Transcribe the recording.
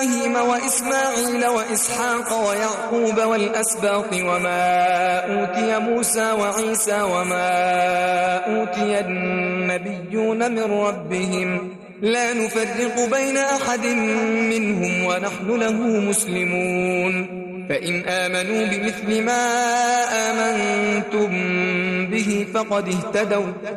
وإبراهيم وإسماعيل وإسحاق ويعقوب والأسباط وما أوتي موسى وعيسى وما أوتي النبيون من ربهم لا نفرق بين أحد منهم ونحن له مسلمون فإن آمنوا بمثل ما آمنتم به فقد اهتدوا